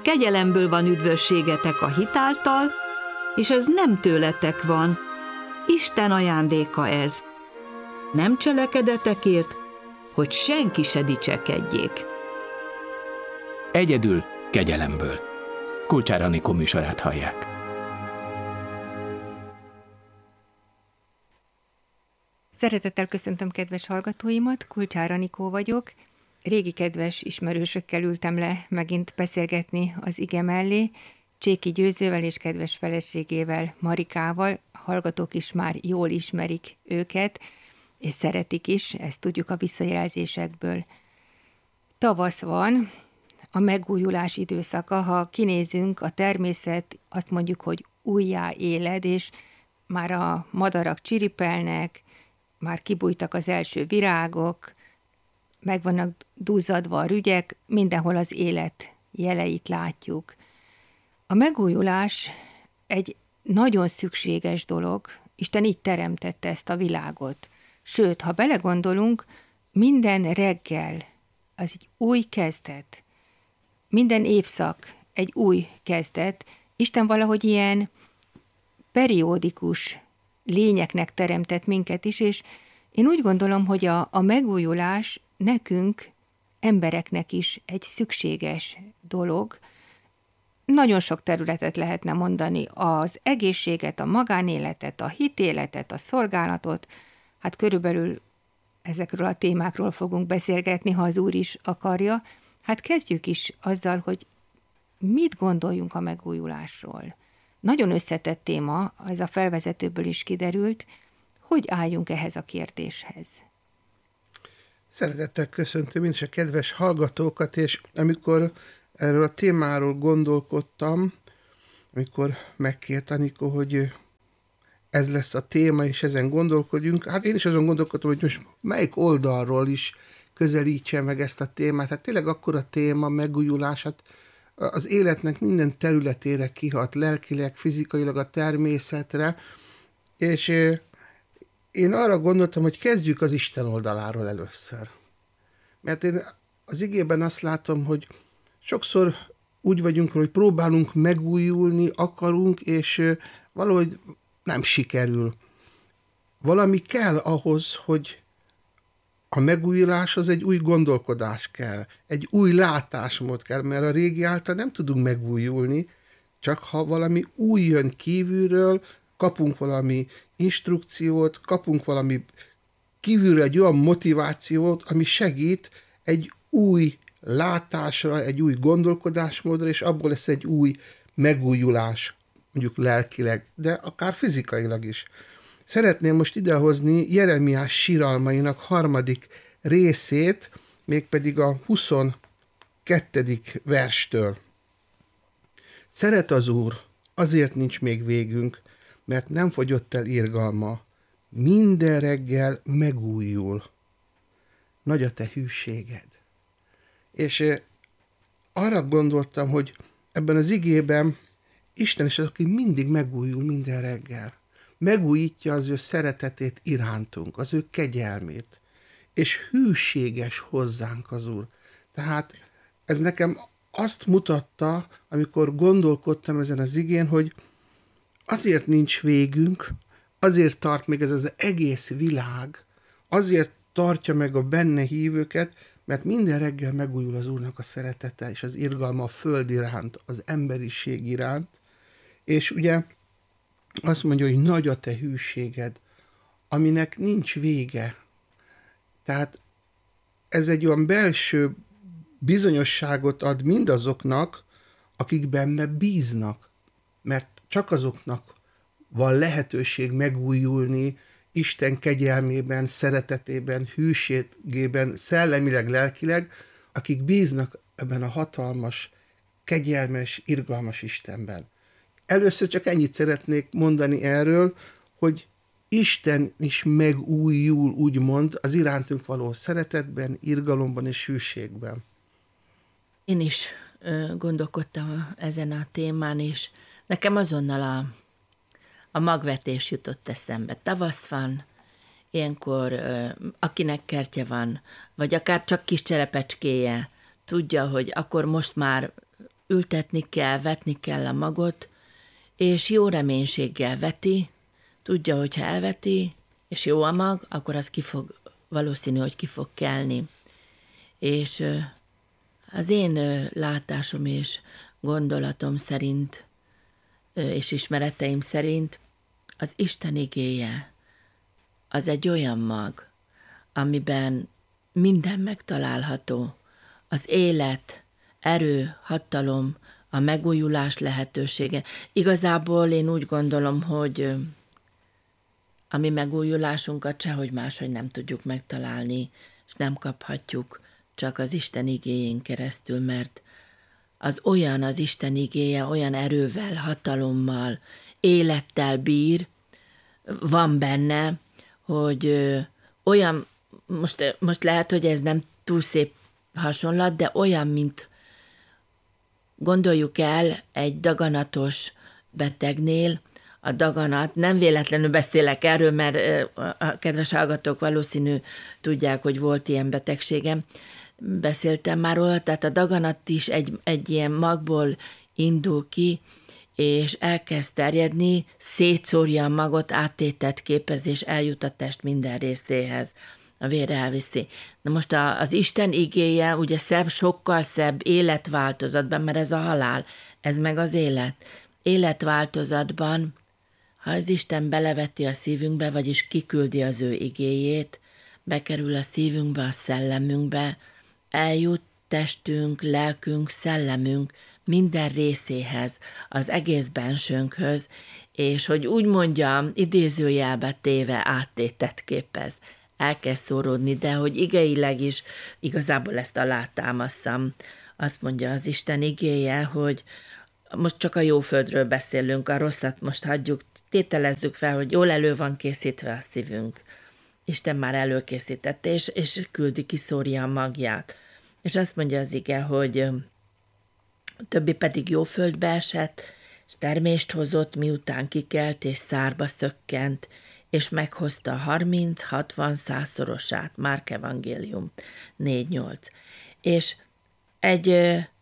Kegyelemből van üdvösségetek a hit által, és ez nem tőletek van, Isten ajándéka ez. Nem cselekedetekért, hogy senki se dicsekedjék. Egyedül kegyelemből. Kulcsár Anikó műsorát hallják. Szeretettel köszöntöm kedves hallgatóimat, Kulcsár Anikó vagyok. Régi kedves ismerősökkel ültem le megint beszélgetni az ige mellé, Cséki Győzővel és kedves feleségével, Marikával. Hallgatók is már jól ismerik őket, és szeretik is, ezt tudjuk a visszajelzésekből. Tavasz van, a megújulás időszaka, ha kinézünk, a természet, azt mondjuk, hogy újjáéled, és már a madarak csiripelnek, már kibújtak az első virágok, meg vannak duzzadva a rügyek, mindenhol az élet jeleit látjuk. A megújulás egy nagyon szükséges dolog, Isten így teremtette ezt a világot. Sőt, ha belegondolunk, minden reggel az egy új kezdet. Minden évszak egy új kezdet. Isten valahogy ilyen periódikus lényeknek teremtett minket is, és én úgy gondolom, hogy a megújulás nekünk, embereknek is egy szükséges dolog. Nagyon sok területet lehetne mondani, az egészséget, a magánéletet, a hitéletet, a szolgálatot, hát körülbelül ezekről a témákról fogunk beszélgetni, ha az Úr is akarja. Hát kezdjük is azzal, hogy mit gondoljunk a megújulásról. Nagyon összetett téma, ez a felvezetőből is kiderült. Hogy álljunk ehhez a kérdéshez? Szeretettel köszöntöm én is a kedves hallgatókat, és amikor erről a témáról gondolkodtam, amikor megkért Anikó, hogy ez lesz a téma, és ezen gondolkodjunk, hát én is azon gondolkodtam, hogy most melyik oldalról is közelítse meg ezt a témát. Hát tényleg akkor a téma, megújulás, hát az életnek minden területére kihat, lelkileg, fizikailag, a természetre, és én arra gondoltam, hogy kezdjük az Isten oldaláról először. Mert én az igében azt látom, hogy sokszor úgy vagyunk, hogy próbálunk megújulni, akarunk, és valahogy nem sikerül. Valami kell ahhoz, hogy a megújulás az egy új gondolkodás kell, egy új látásmód kell, mert a régi által nem tudunk megújulni, csak ha valami új jön kívülről, kapunk valami instrukciót, kapunk valami kívülről egy olyan motivációt, ami segít egy új látásra, egy új gondolkodásmódra, és abból lesz egy új megújulás, mondjuk lelkileg, de akár fizikailag is. Szeretném most idehozni Jeremiás síralmainak 3. részét, mégpedig a 22. verstől. Szeret az Úr, azért nincs még végünk, mert nem fogyott el irgalma. Minden reggel megújul. Nagy a te hűséged. És arra gondoltam, hogy ebben az igében Isten is az, aki mindig megújul minden reggel. Megújítja az ő szeretetét irántunk, az ő kegyelmét, és hűséges hozzánk az Úr. Tehát ez nekem azt mutatta, amikor gondolkodtam ezen az igén, hogy azért nincs végünk, azért tart még ez az egész világ, azért tartja meg a benne hívőket, mert minden reggel megújul az Úrnak a szeretete és az irgalma a föld iránt, az emberiség iránt, és ugye azt mondja, hogy nagy a te hűséged, aminek nincs vége. Tehát ez egy olyan belső bizonyosságot ad mindazoknak, akik benne bíznak, mert csak azoknak van lehetőség megújulni Isten kegyelmében, szeretetében, hűségében, szellemileg, lelkileg, akik bíznak ebben a hatalmas, kegyelmes, irgalmas Istenben. Először csak ennyit szeretnék mondani erről, hogy Isten is megújul, úgymond, az irántunk való szeretetben, irgalomban és hűségben. Én is gondolkodtam ezen a témán, és nekem azonnal a magvetés jutott eszembe. Tavasz van, ilyenkor akinek kertje van, vagy akár csak kis cserepecskéje, tudja, hogy akkor most már ültetni kell, vetni kell a magot, és jó reménységgel veti, tudja, hogy ha elveti, és jó a mag, akkor az valószínű, hogy ki fog kelni. És az én látásom és gondolatom szerint, és ismereteim szerint az Isten igéje az egy olyan mag, amiben minden megtalálható. Az élet, erő, hatalom, a megújulás lehetősége. Igazából én úgy gondolom, hogy a mi megújulásunkat sehogy máshogy nem tudjuk megtalálni, és nem kaphatjuk csak az Isten igéjén keresztül, mert az Isten igéje olyan erővel, hatalommal, élettel bír, van benne, hogy olyan, most lehet, hogy ez nem túl szép hasonlat, de olyan, mint gondoljuk el egy daganatos betegnél, a daganat, nem véletlenül beszélek erről, mert a kedves hallgatók valószínű tudják, hogy volt ilyen betegségem, beszéltem már róla, tehát a daganat is egy ilyen magból indul ki, és elkezd terjedni, szétszórja a magot, áttétet képez, és eljut a test minden részéhez. A vér elviszi. Na most az Isten igéje ugye sokkal szebb életváltozatban, mert ez a halál, ez meg az élet. Életváltozatban, ha az Isten beleveti a szívünkbe, vagyis kiküldi az ő igéjét, bekerül a szívünkbe, a szellemünkbe, eljut testünk, lelkünk, szellemünk minden részéhez, az egész bensőnkhöz, és hogy úgy mondjam, idézőjelbe téve áttétet képez. Elkezd szóródni, de hogy igeileg is igazából ezt alátámasztam. Azt mondja az Isten igéje, hogy most csak a jó földről beszélünk, a rosszat most hagyjuk, tételezzük fel, hogy jól elő van készítve a szívünk. Isten már előkészítette, és küldi, kiszórja a magját. És azt mondja az ige, hogy a többi pedig jó földbe esett, és termést hozott, miután kikelt, és szárba szökkent, és meghozta 30-60-100-szorosát. Márk evangélium 4-8. És egy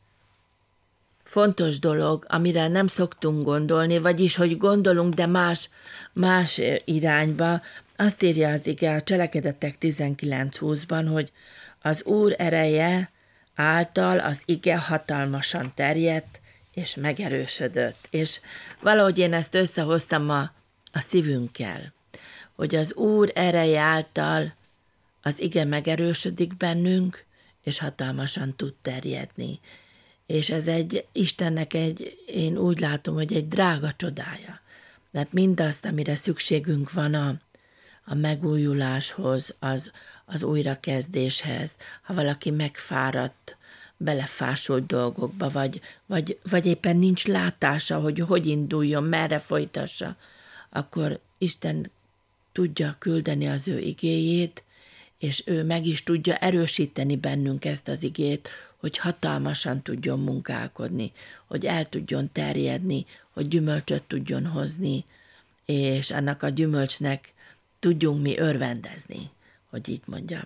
fontos dolog, amire nem szoktunk gondolni, vagyis, hogy gondolunk, de más irányba, azt írja az ige a Cselekedetek 19-20-ban, hogy az Úr ereje által az ige hatalmasan terjedt, és megerősödött. És valahogy én ezt összehoztam a szívünkkel, hogy az Úr ereje által az ige megerősödik bennünk, és hatalmasan tud terjedni. És ez Istennek én úgy látom, hogy egy drága csodája. Mert mindazt, amire szükségünk van a megújuláshoz, az újrakezdéshez, ha valaki megfáradt, belefásult dolgokba, vagy éppen nincs látása, hogy induljon, merre folytassa, akkor Isten tudja küldeni az ő igéjét, és ő meg is tudja erősíteni bennünk ezt az igét, hogy hatalmasan tudjon munkálkodni, hogy el tudjon terjedni, hogy gyümölcsöt tudjon hozni, és annak a gyümölcsnek tudjunk mi örvendezni, hogy így mondjam.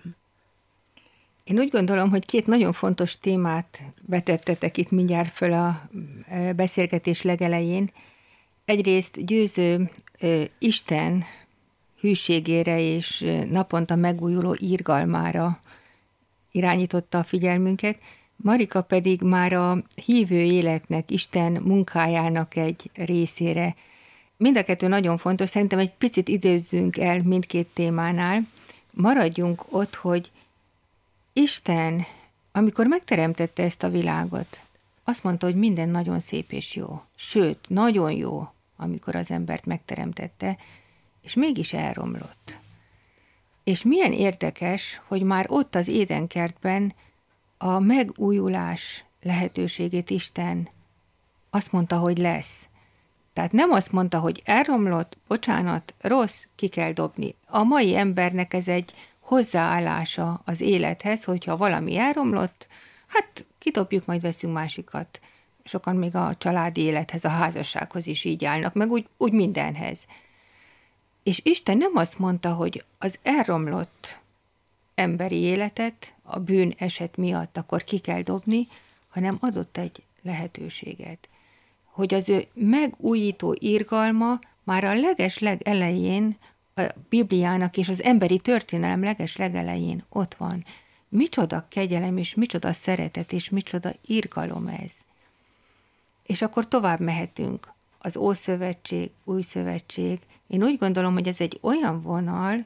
Én úgy gondolom, hogy két nagyon fontos témát vetettetek itt mindjárt föl a beszélgetés legelején. Egyrészt győző Isten hűségére és naponta megújuló irgalmára irányította a figyelmünket, Marika pedig már a hívő életnek, Isten munkájának egy részére. Mind a kettő nagyon fontos, szerintem egy picit időzzünk el mindkét témánál. Maradjunk ott, hogy Isten, amikor megteremtette ezt a világot, azt mondta, hogy minden nagyon szép és jó. Sőt, nagyon jó, amikor az embert megteremtette, és mégis elromlott. És milyen érdekes, hogy már ott az Édenkertben a megújulás lehetőségét Isten azt mondta, hogy lesz. Tehát nem azt mondta, hogy elromlott, bocsánat, rossz, ki kell dobni. A mai embernek ez egy hozzáállása az élethez, hogyha valami elromlott, hát kidobjuk, majd veszünk másikat. Sokan még a családi élethez, a házassághoz is így állnak, meg úgy mindenhez. És Isten nem azt mondta, hogy az elromlott emberi életet a bűn eset miatt akkor ki kell dobni, hanem adott egy lehetőséget. Hogy az ő megújító irgalma már a legelején, a Bibliának és az emberi történelem legelején ott van. Micsoda kegyelem, és micsoda szeretet, és micsoda irgalom ez. És akkor tovább mehetünk. Az Ószövetség, Új Szövetség. Én úgy gondolom, hogy ez egy olyan vonal,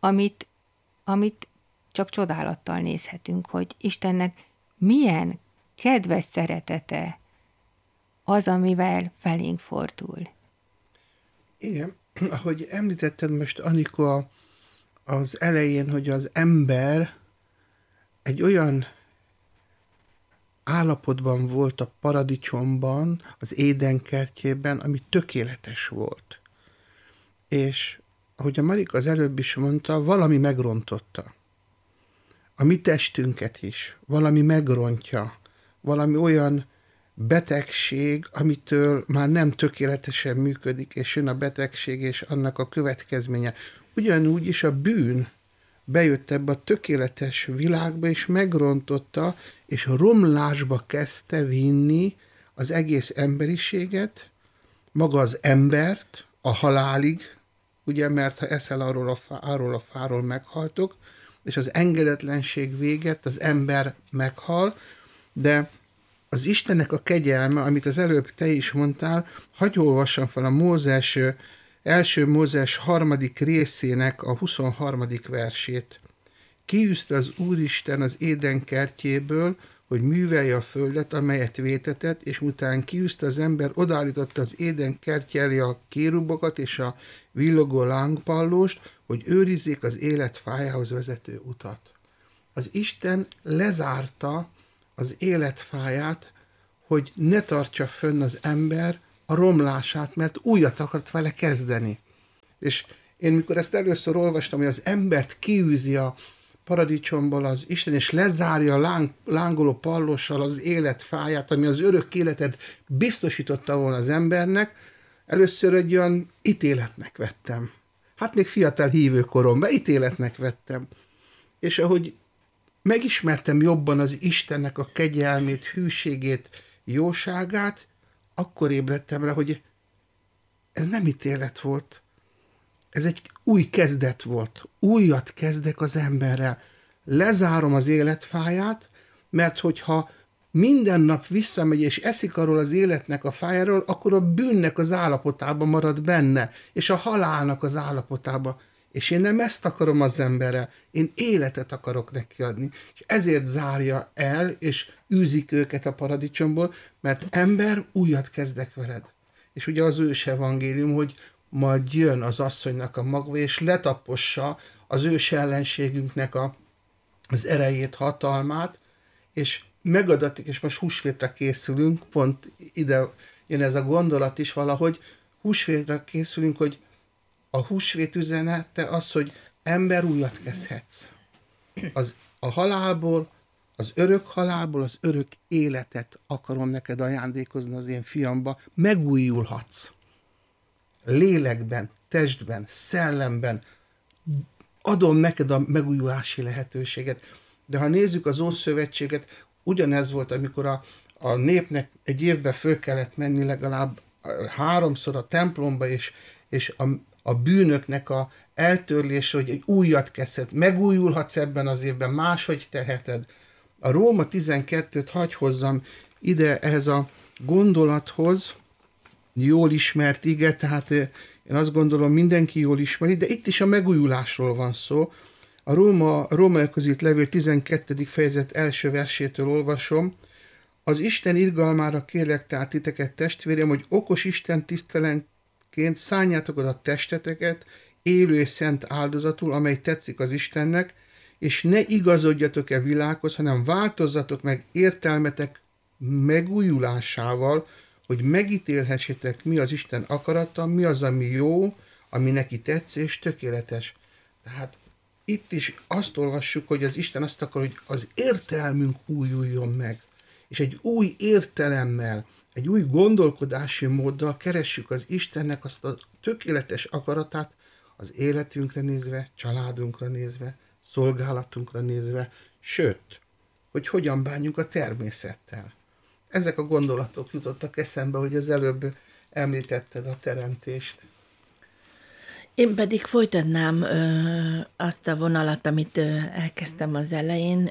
amit csak csodálattal nézhetünk, hogy Istennek milyen kedves szeretete az, amivel felénk fordul. Igen, ahogy említetted most, Anikó, az elején, hogy az ember egy olyan állapotban volt a paradicsomban, az Éden kertjében, ami tökéletes volt. És ahogy a Marika az előbb is mondta, valami megrontotta. A mi testünket is. Valami megrontja. Valami olyan betegség, amitől már nem tökéletesen működik, és jön a betegség, és annak a következménye. Ugyanúgy is a bűn bejött ebbe a tökéletes világba, és megrontotta, és romlásba kezdte vinni az egész emberiséget, maga az embert, a halálig, ugye, mert ha eszel arról a fáról meghaltok, és az engedetlenség véget, az ember meghal, de az Istennek a kegyelme, amit az előbb te is mondtál, hadd olvassam fel a első Mózes 3. részének a 23. versét. Kiűzte az Úristen az Éden kertjéből, hogy művelje a földet, amelyet vétetett, és miután kiűzte az ember, odaállította az Éden kertje elé a kérubokat és a villogó lángpallóst, hogy őrizzék az élet fájához vezető utat. Az Isten lezárta az életfáját, hogy ne tartsa fönn az ember a romlását, mert újat akart vele kezdeni. És én mikor ezt először olvastam, hogy az embert kiűzi a paradicsomból az Isten, és lezárja a lángoló pallossal az életfáját, ami az örök életet biztosította volna az embernek, először egy olyan ítéletnek vettem. Hát még fiatal hívőkoromban ítéletnek vettem. És ahogy megismertem jobban az Istennek a kegyelmét, hűségét, jóságát, akkor ébredtem rá, hogy ez nem ítélet volt. Ez egy új kezdet volt. Újat kezdek az emberrel. Lezárom az életfáját, mert hogyha minden nap visszamegy és eszik arról az életnek a fájáról, akkor a bűnnek az állapotában marad benne, és a halálnak az állapotában. És én nem ezt akarom az emberrel, én életet akarok neki adni. És ezért zárja el, és űzik őket a paradicsomból, mert ember, újat kezdek veled. És ugye az ős evangélium, hogy majd jön az asszonynak a magva, és letapossa az ős ellenségünknek az erejét, hatalmát, és megadatik, és most húsvétre készülünk, pont ide jön ez a gondolat is valahogy, húsvétre készülünk, hogy a húsvét üzenete az, hogy ember, újat kezdhetsz. A halálból, az örök halálból, az örök életet akarom neked ajándékozni az én fiamba, megújulhatsz. Lélekben, testben, szellemben, adom neked a megújulási lehetőséget. De ha nézzük az Ószövetséget, ugyanez volt, amikor a népnek egy évben föl kellett menni legalább 3-szor a templomba, és a bűnöknek a eltörlése, hogy egy újat kezdhet, megújulhatsz ebben az évben, máshogy teheted. A Róma 12-t hagy hozzam ide ehhez a gondolathoz, jól ismert ige, tehát én azt gondolom mindenki jól ismeri, de itt is a megújulásról van szó. A Rómaiakhoz írt levél 12. fejezet első versétől olvasom. Az Isten irgalmára kérlek tehát titeket, testvérem, hogy okos Isten tisztelenként szálljátok oda a testeteket, élő és szent áldozatul, amely tetszik az Istennek, és ne igazodjatok-e világhoz, hanem változzatok meg értelmetek megújulásával, hogy megítélhessétek, mi az Isten akarata, mi az, ami jó, ami neki tetsző és tökéletes. Tehát itt is azt olvassuk, hogy az Isten azt akar, hogy az értelmünk újuljon meg. És egy új értelemmel, egy új gondolkodási móddal keressük az Istennek azt a tökéletes akaratát az életünkre nézve, családunkra nézve, szolgálatunkra nézve, sőt, hogy hogyan bánjunk a természettel. Ezek a gondolatok jutottak eszembe, hogy az előbb említetted a teremtést. Én pedig folytatnám azt a vonalat, amit elkezdtem az elején.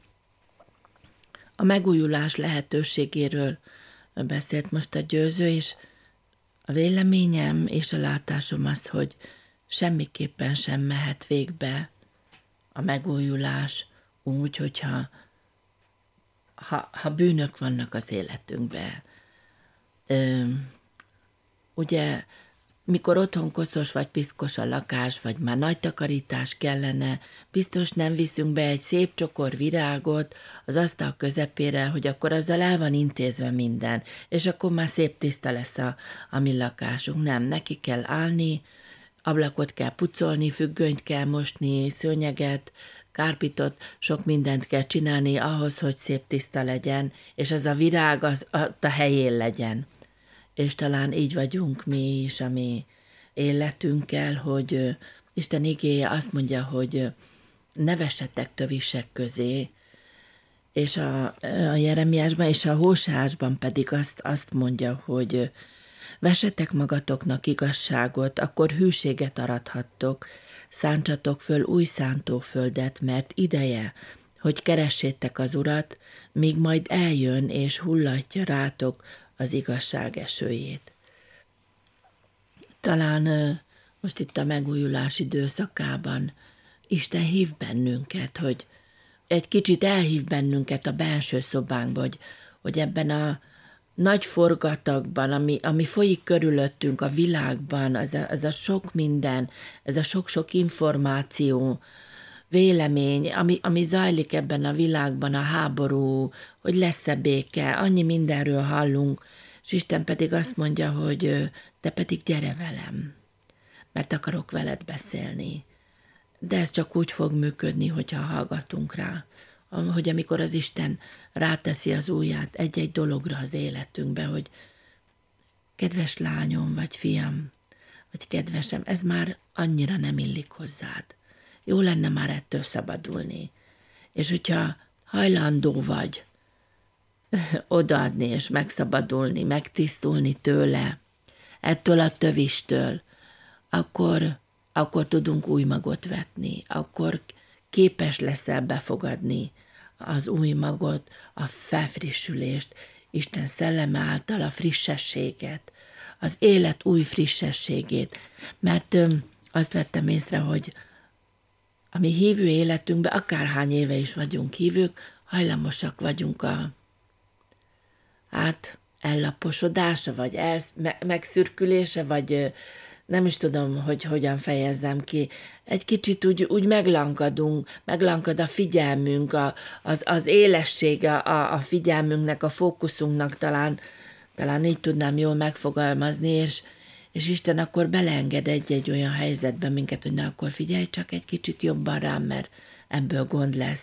A megújulás lehetőségéről beszélt most a Győző, és a véleményem és a látásom az, hogy semmiképpen sem mehet végbe a megújulás úgy, hogyha bűnök vannak az életünkben. Ugye, mikor otthon koszos vagy piszkos a lakás, vagy már nagy takarítás kellene, biztos nem viszünk be egy szép csokor virágot az asztal közepére, hogy akkor azzal el van intézve minden, és akkor már szép tiszta lesz a mi lakásunk. Nem, neki kell állni, ablakot kell pucolni, függönyt kell mosni, szőnyeget, kárpitot, sok mindent kell csinálni ahhoz, hogy szép tiszta legyen, és az a virág az a helyén legyen. És talán így vagyunk mi is a mi életünkkel, hogy Isten igéje azt mondja, hogy ne vessetek tövisek közé, és a Jeremiásban és a Hóseásban pedig azt mondja, hogy vessetek magatoknak igazságot, akkor hűséget arathattok, szántsatok föl új szántóföldet, mert ideje, hogy keressétek az Urat, míg majd eljön és hullatja rátok az igazság esőjét. Talán most itt a megújulás időszakában Isten hív bennünket, hogy egy kicsit elhív bennünket a belső szobánkba, hogy ebben a nagy forgatagban, ami folyik körülöttünk a világban, ez a sok minden, ez a sok-sok információ, vélemény, ami zajlik ebben a világban, a háború, hogy lesz-e béke, annyi mindenről hallunk, és Isten pedig azt mondja, hogy te pedig gyere velem, mert akarok veled beszélni. De ez csak úgy fog működni, hogyha hallgatunk rá, hogy amikor az Isten ráteszi az ujját egy-egy dologra az életünkbe, hogy kedves lányom, vagy fiam, vagy kedvesem, ez már annyira nem illik hozzád. Jó lenne már ettől szabadulni. És hogyha hajlandó vagy odaadni és megszabadulni, megtisztulni tőle, ettől a tövistől, akkor tudunk új magot vetni, akkor képes leszel befogadni az új magot, a felfrissülést, Isten szelleme által a frissességet, az élet új frissességét. Mert azt vettem észre, hogy a mi hívő életünkben, akárhány éve is vagyunk hívők, hajlamosak vagyunk a ellaposodása, vagy megszürkülése, vagy nem is tudom, hogy hogyan fejezzem ki. Egy kicsit úgy meglankad a figyelmünk, az élessége a figyelmünknek, a fókuszunknak, talán így tudnám jól megfogalmazni, és Isten akkor beleenged egy olyan helyzetbe minket, hogy na akkor figyelj csak egy kicsit jobban rám, mert ebből gond lesz.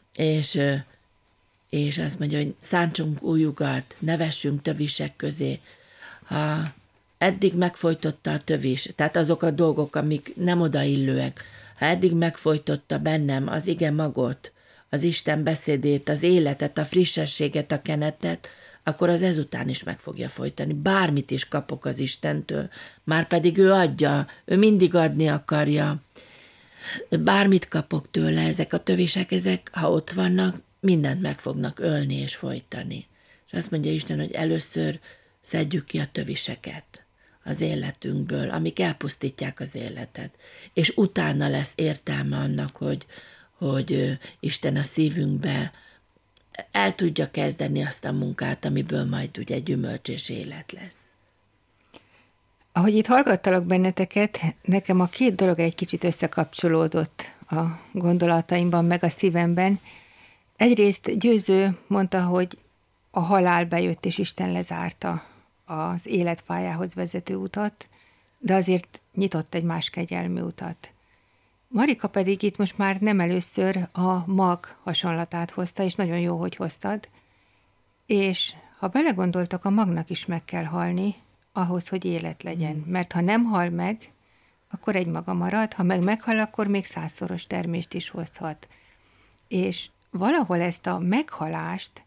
És azt mondja, hogy szántsunk új ugat, ne vessünk tövisek közé. Ha eddig megfojtotta a tövis, tehát azok a dolgok, amik nem odaillőek, ha eddig megfojtotta bennem az ige magot, az Isten beszédét, az életet, a frissességet, a kenetet, akkor az ezután is meg fogja folytani. Bármit is kapok az Istentől, már pedig ő adja, ő mindig adni akarja. Bármit kapok tőle, ezek a tövisek, ha ott vannak, mindent meg fognak ölni és folytani. És azt mondja Isten, hogy először szedjük ki a töviseket az életünkből, amik elpusztítják az életet. És utána lesz értelme annak, hogy Isten a szívünkbe el tudja kezdeni azt a munkát, amiből majd ugye gyümölcs és élet lesz. Ahogy itt hallgattalak benneteket, nekem a két dolog egy kicsit összekapcsolódott a gondolataimban, meg a szívemben. Egyrészt Győző mondta, hogy a halál bejött, és Isten lezárta az életpályához vezető utat, de azért nyitott egy más kegyelmű utat. Marika pedig itt most már nem először a mag hasonlatát hozta, és nagyon jó, hogy hoztad, és ha belegondoltak, a magnak is meg kell halni, ahhoz, hogy élet legyen. Mert ha nem hal meg, akkor egy maga marad, ha meg meghal, akkor még 100-szoros termést is hozhat. És valahol ezt a meghalást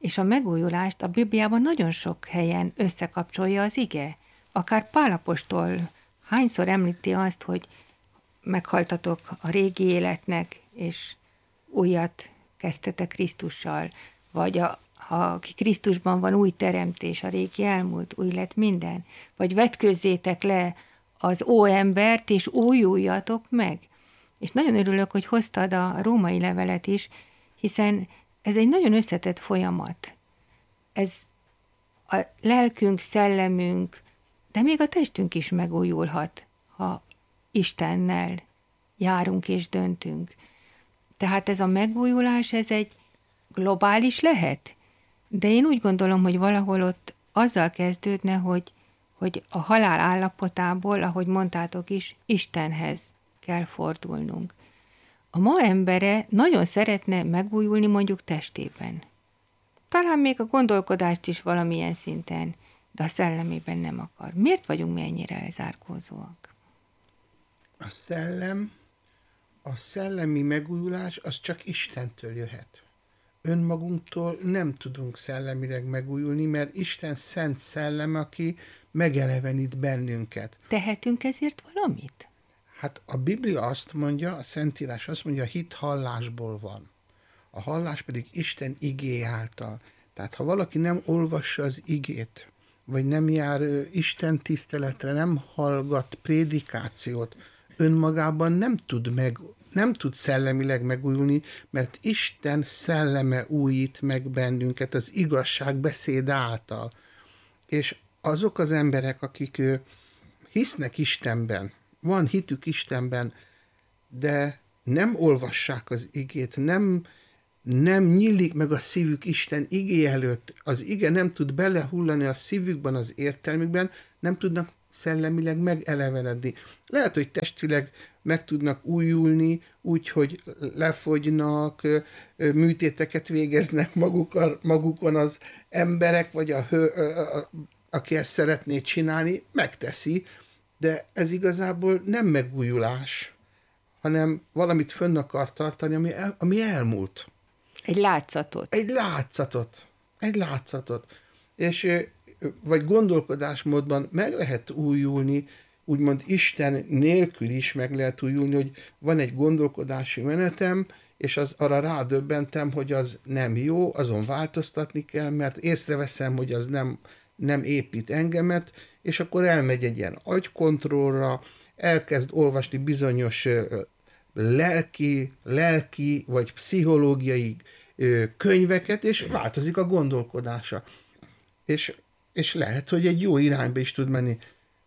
És a megújulást a Bibliában nagyon sok helyen összekapcsolja az ige. Akár Pál apostol hányszor említi azt, hogy meghaltatok a régi életnek, és újat kezdtetek Krisztussal, vagy ha aki Krisztusban van, új teremtés, a régi elmúlt, új lett minden, vagy vetközzétek le az óembert, és újuljatok meg. És nagyon örülök, hogy hoztad a római levelet is, hiszen ez egy nagyon összetett folyamat. Ez a lelkünk, szellemünk, de még a testünk is megújulhat, ha Istennel járunk és döntünk. Tehát ez a megújulás, ez egy globális lehet, de én úgy gondolom, hogy valahol ott azzal kezdődne, hogy a halál állapotából, ahogy mondtátok is, Istenhez kell fordulnunk. A ma embere nagyon szeretne megújulni mondjuk testében. Talán még a gondolkodást is valamilyen szinten, de a szellemében nem akar. Miért vagyunk mi ennyire elzárkózóak? A szellemi megújulás az csak Istentől jöhet. Önmagunktól nem tudunk szellemileg megújulni, mert Isten szent szelleme, aki megelevenít bennünket. Tehetünk ezért valamit? Hát a Biblia azt mondja, a Szentírás azt mondja, a hit hallásból van. A hallás pedig Isten igé által. Tehát ha valaki nem olvassa az igét, vagy nem jár Isten tiszteletre, nem hallgat prédikációt, önmagában nem tud szellemileg megújulni, mert Isten szelleme újít meg bennünket az igazság beszéd által. És azok az emberek, akik hisznek Istenben, van hitük Istenben, de nem olvassák az igét, nem nyílik meg a szívük Isten igé előtt, az ige nem tud belehullani a szívükben, az értelmükben, nem tudnak szellemileg megelevenedni. Lehet, hogy testileg meg tudnak újulni, úgyhogy lefogynak, műtéteket végeznek magukon az emberek, vagy aki ezt szeretné csinálni, megteszi, de ez igazából nem megújulás, hanem valamit fönn akar tartani, ami elmúlt. Egy látszatot. Egy látszatot. És vagy gondolkodásmódban meg lehet újulni, úgymond Isten nélkül is meg lehet újulni, hogy van egy gondolkodási menetem, és arra rádöbbentem, hogy az nem jó, azon változtatni kell, mert észreveszem, hogy az nem épít engemet, és akkor elmegy egy ilyen agykontrollra, elkezd olvasni bizonyos lelki vagy pszichológiai könyveket, és változik a gondolkodása. És lehet, hogy egy jó irányba is tud menni.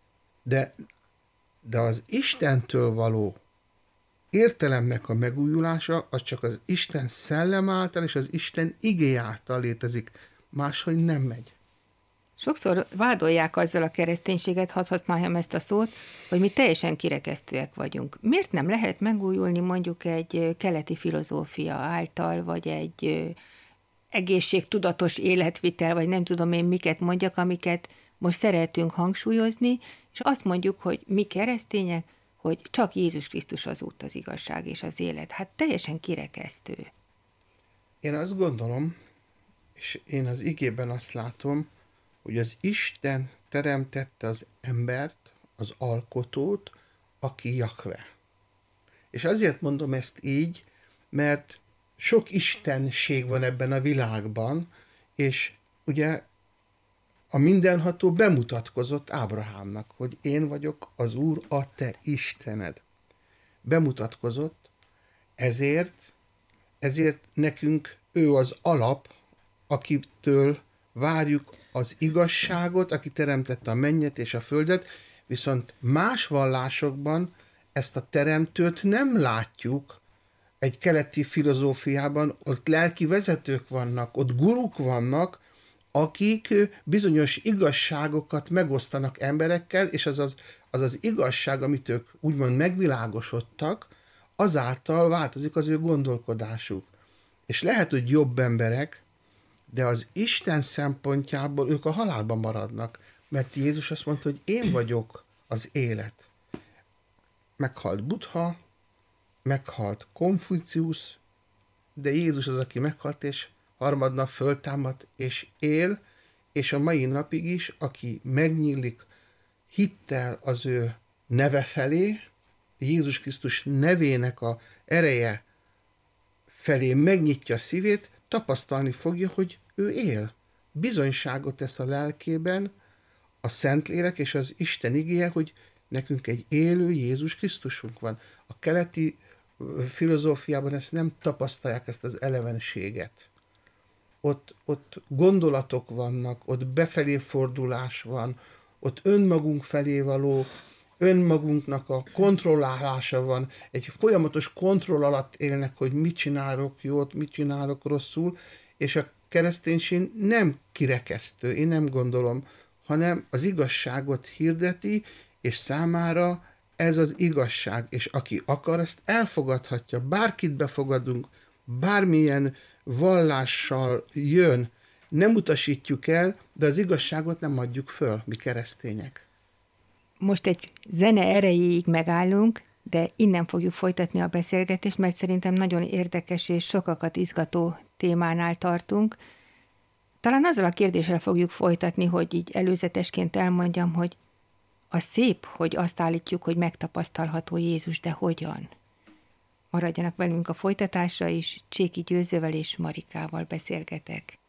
De az Istentől való értelemnek a megújulása, az csak az Isten szellem által és az Isten igé által létezik. Máshogy nem megy. Sokszor vádolják azzal a kereszténységet, hadd használjam ezt a szót, hogy mi teljesen kirekesztőek vagyunk. Miért nem lehet megújulni mondjuk egy keleti filozófia által, vagy egy egészségtudatos életvitel, vagy nem tudom én miket mondjak, amiket most szeretünk hangsúlyozni, és azt mondjuk, hogy mi keresztények, hogy csak Jézus Krisztus az út, az igazság és az élet. Hát teljesen kirekesztő. Én azt gondolom, és én az igében azt látom, hogy az Isten teremtette az embert, az alkotót, aki Jahve. És azért mondom ezt így, mert sok istenség van ebben a világban, és ugye a mindenható bemutatkozott Ábrahámnak, hogy én vagyok az Úr, a te Istened. Bemutatkozott, ezért nekünk ő az alap, akitől várjuk az igazságot, aki teremtette a mennyet és a földet, viszont más vallásokban ezt a teremtőt nem látjuk. Egy keleti filozófiában ott lelki vezetők vannak, ott guruk vannak, akik bizonyos igazságokat megosztanak emberekkel, és az igazság, amit ők úgymond megvilágosodtak, azáltal változik az ő gondolkodásuk. És lehet, hogy jobb emberek, de az Isten szempontjából ők a halálban maradnak, mert Jézus azt mondta, hogy én vagyok az élet. Meghalt Buddha, meghalt Konfuciusz, de Jézus az, aki meghalt, és harmadnap föltámad és él, és a mai napig is, aki megnyílik hittel az ő neve felé, Jézus Krisztus nevének a ereje felé megnyitja a szívét, tapasztalni fogja, hogy ő él. Bizonyságot tesz a lelkében a Szentlélek és az Isten igéje, hogy nekünk egy élő Jézus Krisztusunk van. A keleti filozófiában ezt nem tapasztalják, ezt az elevenséget. Ott gondolatok vannak, ott befelé fordulás van, ott önmagunk felé való, önmagunknak a kontrollálása van. Egy folyamatos kontroll alatt élnek, hogy mit csinálok jót, mit csinálok rosszul, és a kereszténység nem kirekesztő, én nem gondolom, hanem az igazságot hirdeti, és számára ez az igazság, és aki akar, ezt elfogadhatja. Bárkit befogadunk, bármilyen vallással jön, nem utasítjuk el, de az igazságot nem adjuk föl, mi keresztények. Most egy zene erejéig megállunk, de innen fogjuk folytatni a beszélgetést, mert szerintem nagyon érdekes és sokakat izgató témánál tartunk. Talán azzal a kérdéssel fogjuk folytatni, hogy így előzetesként elmondjam, hogy a szép, hogy azt állítjuk, hogy megtapasztalható Jézus, de hogyan? Maradjanak velünk a folytatásra is, Cséki Győzővel és Marikával beszélgetek.